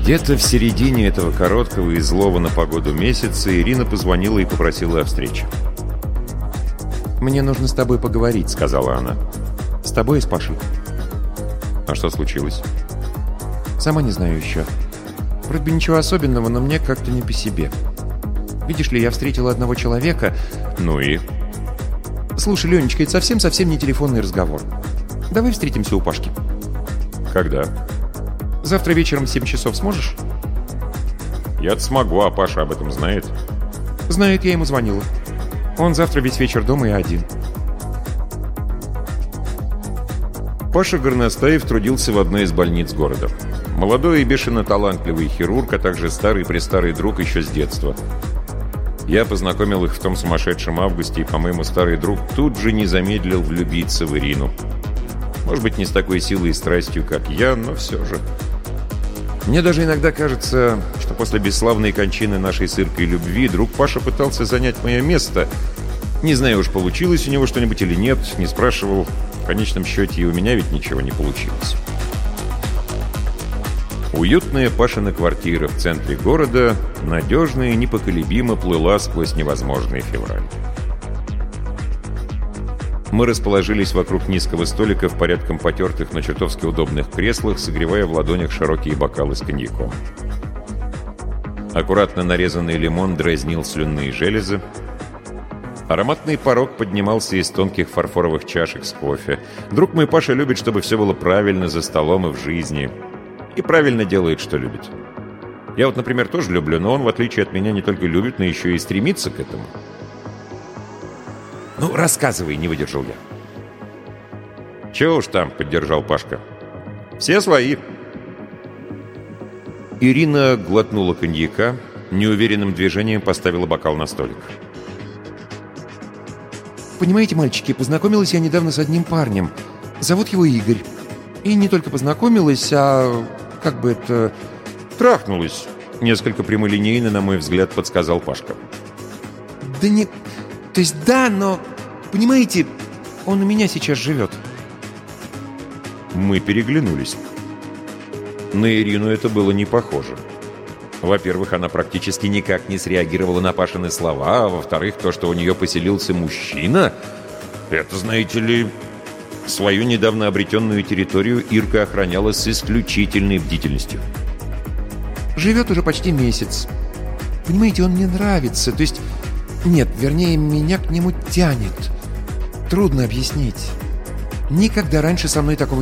Где-то в середине этого короткого и злого на погоду месяца Ирина позвонила и попросила о встрече. «Мне нужно с тобой поговорить», — сказала она. «С тобой и с Пашей». «А что случилось?» «Сама не знаю еще. Вроде бы ничего особенного, но мне как-то не по себе. Видишь ли, я встретила одного человека...» «Ну и?» «Слушай, Ленечка, это совсем-совсем не телефонный разговор. Давай встретимся у Пашки». «Когда?» «Завтра вечером в 7 часов сможешь?» «Я-то смогу, а Паша об этом знает?» «Знает, я ему звонила. Он завтра весь вечер дома и один». Паша Горностаев трудился в одной из больниц города. Молодой и бешено талантливый хирург, а также старый-престарый друг еще с детства. Я познакомил их в том сумасшедшем августе, и, по-моему, старый друг тут же не замедлил влюбиться в Ирину. Может быть, не с такой силой и страстью, как я, но все же. Мне даже иногда кажется, что после бесславной кончины нашей с Иркой любви друг Паша пытался занять мое место. Не знаю уж, получилось у него что-нибудь или нет, не спрашивал. В конечном счете и у меня ведь ничего не получилось. Уютная Пашина квартира в центре города надежно и непоколебимо плыла сквозь невозможный февраль. Мы расположились вокруг низкого столика в порядком потертых, но чертовски удобных креслах, согревая в ладонях широкие бокалы с коньяком. Аккуратно нарезанный лимон дразнил слюнные железы. Ароматный порог поднимался из тонких фарфоровых чашек с кофе. Друг мой Паша любит, чтобы все было правильно за столом и в жизни. И правильно делает, что любит. Я вот, например, тоже люблю, но он, в отличие от меня, не только любит, но еще и стремится к этому. «Ну, рассказывай», — не выдержал я. «Чего уж там», — поддержал Пашка. «Все свои». Ирина глотнула коньяка, неуверенным движением поставила бокал на столик. «Понимаете, мальчики, познакомилась я недавно с одним парнем. Зовут его Игорь. И не только познакомилась, а... как бы это... трахнулась», — несколько прямолинейно, на мой взгляд, подсказал Пашка. «Да не... то есть да, но... понимаете, он у меня сейчас живет». Мы переглянулись. На Ирину это было не похоже. Во-первых, она практически никак не среагировала на Пашины слова, а во-вторых, то, что у нее поселился мужчина, это, знаете ли, свою недавно обретенную территорию Ирка охраняла с исключительной бдительностью. «Живет уже почти месяц. Понимаете, он мне нравится, то есть... нет, вернее, меня к нему тянет. Трудно объяснить. Никогда раньше со мной такого